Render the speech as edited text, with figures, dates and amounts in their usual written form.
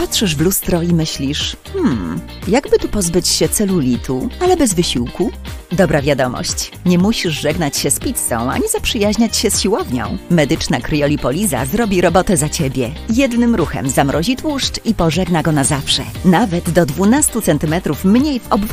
Patrzysz w lustro i myślisz, jakby tu pozbyć się celulitu, ale bez wysiłku? Dobra wiadomość, nie musisz żegnać się z pizzą, ani zaprzyjaźniać się z siłownią. Medyczna kryolipoliza zrobi robotę za Ciebie. Jednym ruchem zamrozi tłuszcz i pożegna go na zawsze. Nawet do 12 cm mniej w obwodzie.